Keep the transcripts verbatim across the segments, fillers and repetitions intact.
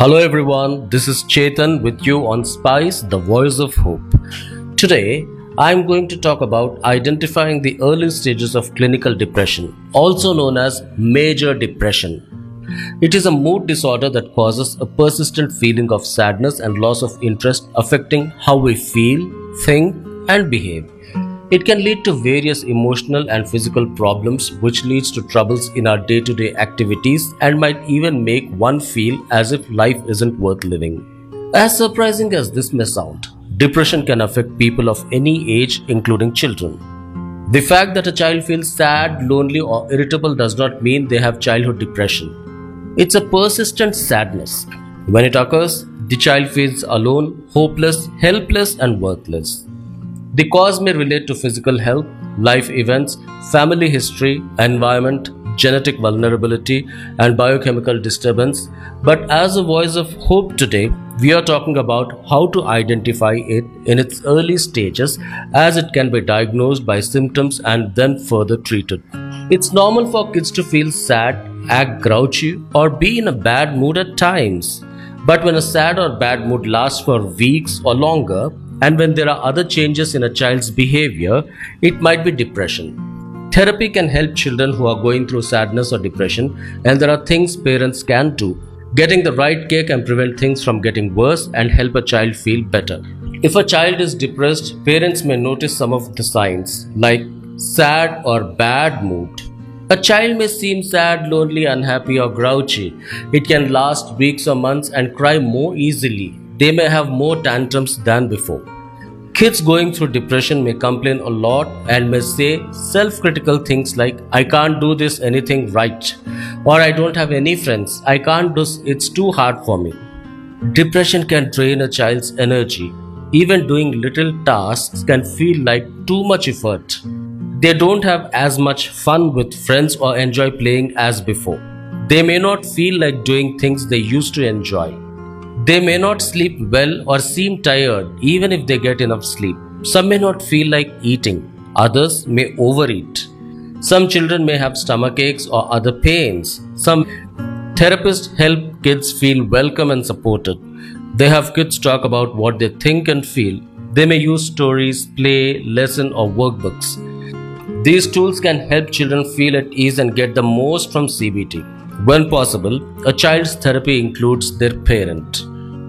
Hello everyone, this is Chetan with you on Spice, the voice of hope. Today, I'm going to talk about identifying the early stages of clinical depression, also known as major depression. It is a mood disorder that causes a persistent feeling of sadness and loss of interest affecting how we feel, think, and behave. It can lead to various emotional and physical problems which leads to troubles in our day-to-day activities and might even make one feel as if life isn't worth living. As surprising as this may sound, depression can affect people of any age including children. The fact that a child feels sad, lonely or irritable does not mean they have childhood depression. It's a persistent sadness. When it occurs, the child feels alone, hopeless, helpless and worthless. The cause may relate to physical health, life events, family history, environment, genetic vulnerability, and biochemical disturbance. But as a voice of hope today, we are talking about how to identify it in its early stages, as it can be diagnosed by symptoms and then further treated. It's normal for kids to feel sad, act grouchy, or be in a bad mood at times. But when a sad or bad mood lasts for weeks or longer, and when there are other changes in a child's behavior, it might be depression. Therapy can help children who are going through sadness or depression, and there are things parents can do. Getting the right care can prevent things from getting worse and help a child feel better. If a child is depressed, parents may notice some of the signs like sad or bad mood. A child may seem sad, lonely, unhappy or grouchy. It can last weeks or months and cry more easily. They may have more tantrums than before. Kids going through depression may complain a lot and may say self-critical things like, I can't do this anything right, or I don't have any friends, I can't do it's too hard for me. Depression can drain a child's energy. Even doing little tasks can feel like too much effort. They don't have as much fun with friends or enjoy playing as before. They may not feel like doing things they used to enjoy. They may not sleep well or seem tired even if they get enough sleep. Some may not feel like eating. Others may overeat. Some children may have stomach aches or other pains. Some therapists help kids feel welcome and supported. They have kids talk about what they think and feel. They may use stories, play, lesson or workbooks. These tools can help children feel at ease and get the most from C B T. When possible, a child's therapy includes their parent.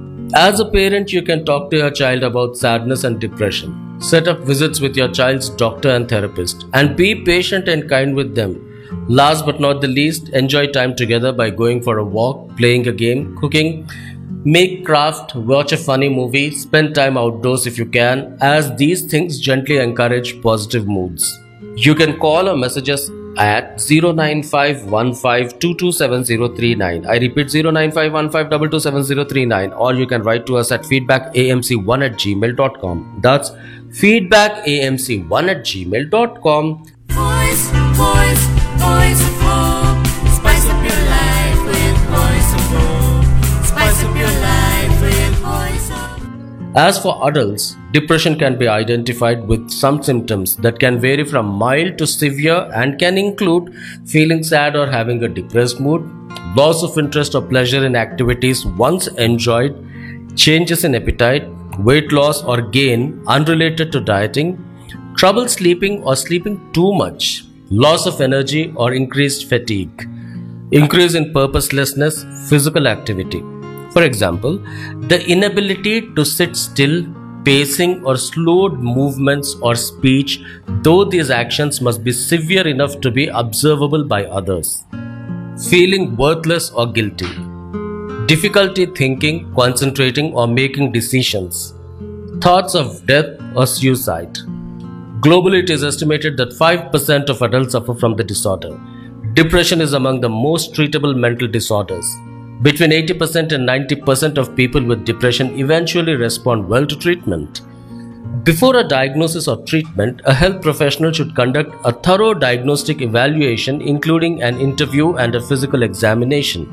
As a parent, you can talk to your child about sadness and depression. Set up visits with your child's doctor and therapist, and be patient and kind with them. Last but not the least, enjoy time together by going for a walk, playing a game, cooking, make craft, watch a funny movie, spend time outdoors if you can, as these things gently encourage positive moods. You can call or message us at zero nine five one five two two seven zero three nine. I repeat zero nine five one five two two seven zero three nine, or you can write to us at feedback a m c one at gmail dot com. That's feedback a m c one at gmail dot com. Voice, voice, voice of hope. Spice up your life with voice of hope. Spice up your life with voice of hope. As for adults, depression can be identified with some symptoms that can vary from mild to severe and can include feeling sad or having a depressed mood, loss of interest or pleasure in activities once enjoyed, changes in appetite, weight loss or gain unrelated to dieting, trouble sleeping or sleeping too much, loss of energy or increased fatigue, increase in purposelessness, physical activity. For example, the inability to sit still, pacing or slowed movements or speech, though these actions must be severe enough to be observable by others. Feeling worthless or guilty. Difficulty thinking, concentrating or making decisions. Thoughts of death or suicide. Globally, it is estimated that five percent of adults suffer from the disorder. Depression is among the most treatable mental disorders. Between eighty percent and ninety percent of people with depression eventually respond well to treatment. Before a diagnosis or treatment, a health professional should conduct a thorough diagnostic evaluation, including an interview and a physical examination.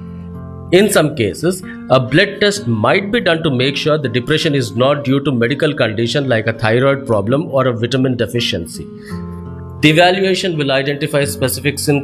In some cases, a blood test might be done to make sure the depression is not due to medical condition like a thyroid problem or a vitamin deficiency. The evaluation will identify specific symptoms